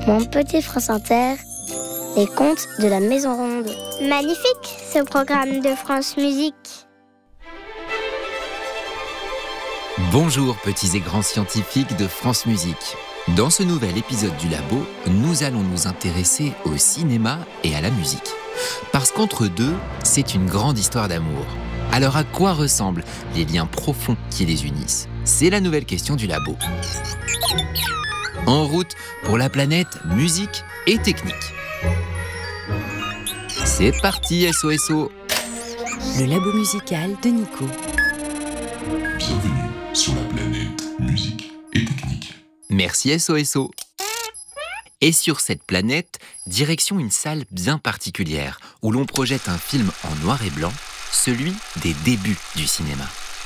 Mon petit France Inter, les contes de la Maison Ronde. Magnifique, ce programme de France Musique. Bonjour petits et grands scientifiques de France Musique. Dans ce nouvel épisode du Labo, nous allons nous intéresser au cinéma et à la musique. Parce qu'entre deux, c'est une grande histoire d'amour. Alors à quoi ressemblent les liens profonds qui les unissent? C'est la nouvelle question du Labo. En route pour la planète musique et technique. C'est parti SOSO. Le Labo musical de Nico. Bienvenue sur la planète musique et technique. Merci SOSO. Et sur cette planète, direction une salle bien particulière où l'on projette un film en noir et blanc, celui des débuts du cinéma.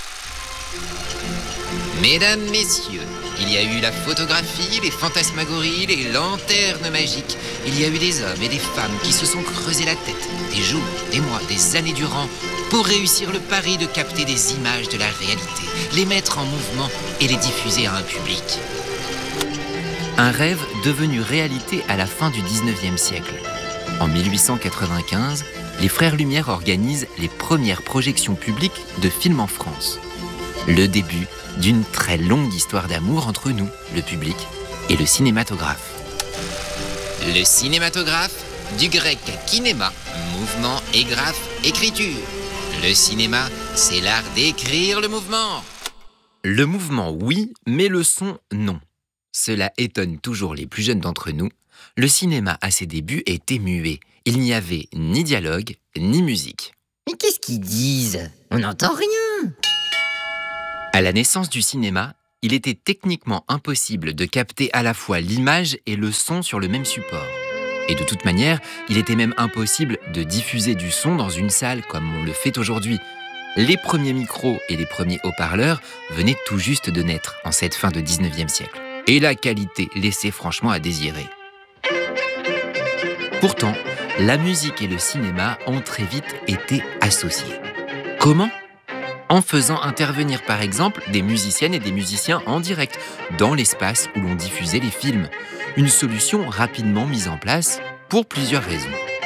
Mesdames, messieurs, il y a eu la photographie, les fantasmagories, les lanternes magiques. Il y a eu des hommes et des femmes qui se sont creusés la tête, des jours, des mois, des années durant, pour réussir le pari de capter des images de la réalité, les mettre en mouvement et les diffuser à un public. Un rêve devenu réalité à la fin du 19e siècle. En 1895, les Frères Lumière organisent les premières projections publiques de films en France. Le début d'une très longue histoire d'amour entre nous, le public, et le cinématographe. Le cinématographe, du grec kinéma, mouvement et graphe, écriture. Le cinéma, c'est l'art d'écrire le mouvement. Le mouvement, oui, mais le son, non. Cela étonne toujours les plus jeunes d'entre nous. Le cinéma, à ses débuts, était muet. Il n'y avait ni dialogue, ni musique. Mais qu'est-ce qu'ils disent? On n'entend rien. À la naissance du cinéma, il était techniquement impossible de capter à la fois l'image et le son sur le même support. Et de toute manière, il était même impossible de diffuser du son dans une salle comme on le fait aujourd'hui. Les premiers micros et les premiers haut-parleurs venaient tout juste de naître en cette fin de 19e siècle. Et la qualité laissait franchement à désirer. Pourtant, la musique et le cinéma ont très vite été associés. Comment ? En faisant intervenir par exemple des musiciennes et des musiciens en direct dans l'espace où l'on diffusait les films. Une solution rapidement mise en place pour plusieurs raisons.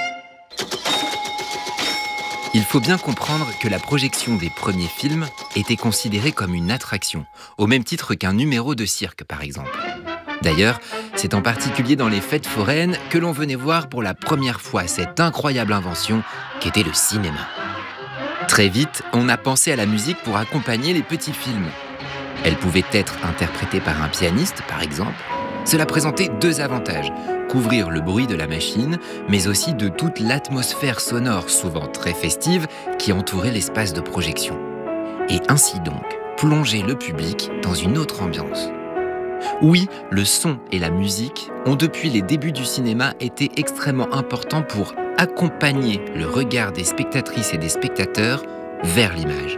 Il faut bien comprendre que la projection des premiers films était considérée comme une attraction, au même titre qu'un numéro de cirque par exemple. D'ailleurs, c'est en particulier dans les fêtes foraines que l'on venait voir pour la première fois cette incroyable invention qu'était le cinéma. Très vite, on a pensé à la musique pour accompagner les petits films. Elle pouvait être interprétée par un pianiste, par exemple. Cela présentait deux avantages, couvrir le bruit de la machine, mais aussi de toute l'atmosphère sonore, souvent très festive, qui entourait l'espace de projection. Et ainsi donc, plonger le public dans une autre ambiance. Oui, le son et la musique ont depuis les débuts du cinéma été extrêmement importants pour accompagner le regard des spectatrices et des spectateurs vers l'image.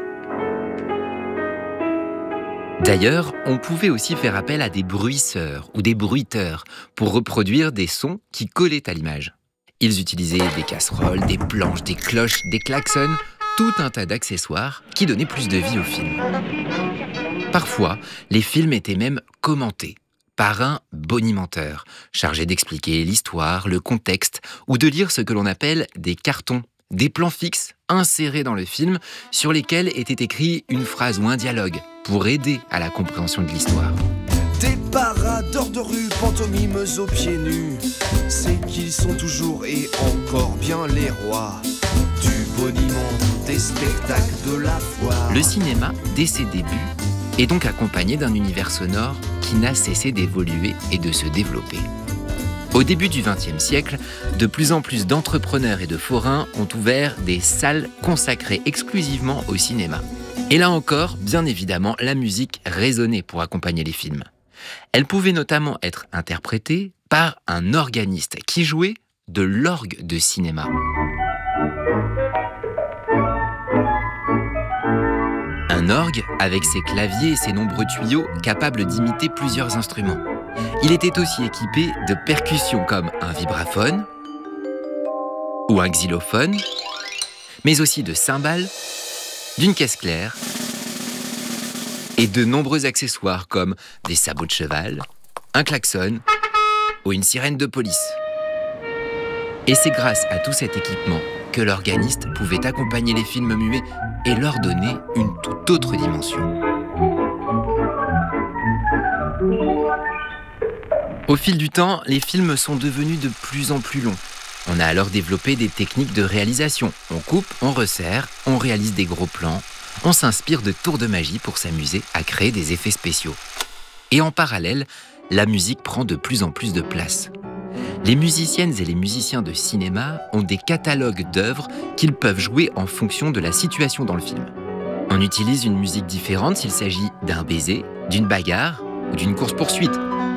D'ailleurs, on pouvait aussi faire appel à des bruisseurs ou des bruiteurs pour reproduire des sons qui collaient à l'image. Ils utilisaient des casseroles, des planches, des cloches, des klaxons, tout un tas d'accessoires qui donnaient plus de vie au film. Parfois, les films étaient même commentés par un bonimenteur, chargé d'expliquer l'histoire, le contexte, ou de lire ce que l'on appelle des cartons, des plans fixes insérés dans le film sur lesquels était écrit une phrase ou un dialogue pour aider à la compréhension de l'histoire. Des paradors de rue, pantomimes aux pieds nus, c'est qu'ils sont toujours et encore bien les rois du boniment des spectacles de la foire. Le cinéma, dès ses débuts, est donc accompagné d'un univers sonore qui n'a cessé d'évoluer et de se développer. Au début du XXe siècle, de plus en plus d'entrepreneurs et de forains ont ouvert des salles consacrées exclusivement au cinéma. Et là encore, bien évidemment, la musique résonnait pour accompagner les films. Elle pouvait notamment être interprétée par un organiste qui jouait de l'orgue de cinéma. Un orgue avec ses claviers et ses nombreux tuyaux capables d'imiter plusieurs instruments. Il était aussi équipé de percussions comme un vibraphone ou un xylophone, mais aussi de cymbales, d'une caisse claire et de nombreux accessoires comme des sabots de cheval, un klaxon ou une sirène de police. Et c'est grâce à tout cet équipement que l'organiste pouvait accompagner les films muets et leur donner une toute autre dimension. Au fil du temps, les films sont devenus de plus en plus longs. On a alors développé des techniques de réalisation. On coupe, on resserre, on réalise des gros plans, on s'inspire de tours de magie pour s'amuser à créer des effets spéciaux. Et en parallèle, la musique prend de plus en plus de place. Les musiciennes et les musiciens de cinéma ont des catalogues d'œuvres qu'ils peuvent jouer en fonction de la situation dans le film. On utilise une musique différente s'il s'agit d'un baiser, d'une bagarre ou d'une course-poursuite.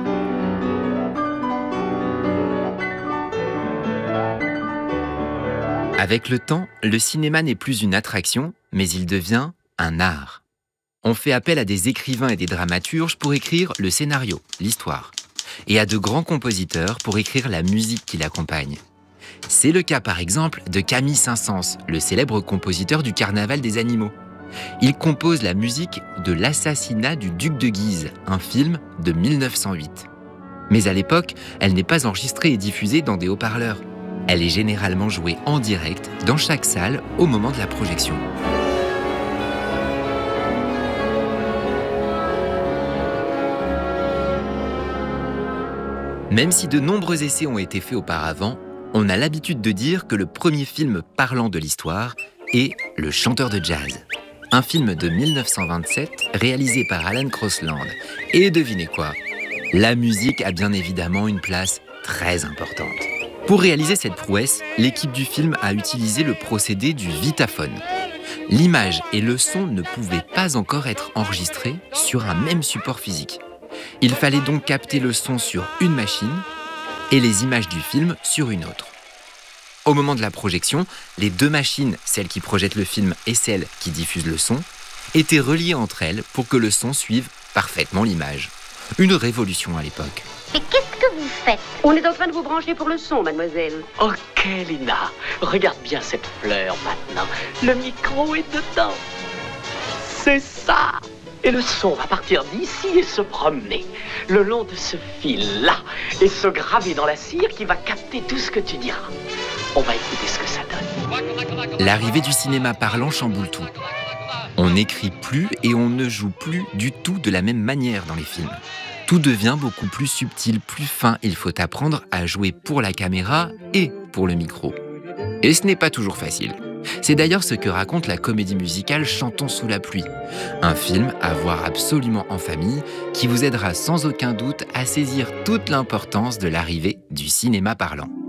Avec le temps, le cinéma n'est plus une attraction, mais il devient un art. On fait appel à des écrivains et des dramaturges pour écrire le scénario, l'histoire, et à de grands compositeurs pour écrire la musique qui l'accompagne. C'est le cas par exemple de Camille Saint-Saëns, le célèbre compositeur du Carnaval des animaux. Il compose la musique de L'assassinat du duc de Guise, un film de 1908. Mais à l'époque, elle n'est pas enregistrée et diffusée dans des haut-parleurs. Elle est généralement jouée en direct dans chaque salle au moment de la projection. Même si de nombreux essais ont été faits auparavant, on a l'habitude de dire que le premier film parlant de l'histoire est Le chanteur de jazz. Un film de 1927 réalisé par Alan Crosland. Et devinez quoi ? La musique a bien évidemment une place très importante. Pour réaliser cette prouesse, l'équipe du film a utilisé le procédé du vitaphone. L'image et le son ne pouvaient pas encore être enregistrés sur un même support physique. Il fallait donc capter le son sur une machine et les images du film sur une autre. Au moment de la projection, les deux machines, celle qui projette le film et celle qui diffuse le son, étaient reliées entre elles pour que le son suive parfaitement l'image. Une révolution à l'époque. Mais qu'est-ce que vous faites? On est en train de vous brancher pour le son, mademoiselle. Ok, Lina, regarde bien cette fleur maintenant. Le micro est dedans. C'est ça. Et le son va partir d'ici et se promener le long de ce fil-là et se graver dans la cire qui va capter tout ce que tu diras. On va écouter ce que ça donne. L'arrivée du cinéma parlant chamboule tout. On n'écrit plus et on ne joue plus du tout de la même manière dans les films. Tout devient beaucoup plus subtil, plus fin. Il faut apprendre à jouer pour la caméra et pour le micro. Et ce n'est pas toujours facile. C'est d'ailleurs ce que raconte la comédie musicale Chantons sous la pluie. Un film à voir absolument en famille qui vous aidera sans aucun doute à saisir toute l'importance de l'arrivée du cinéma parlant.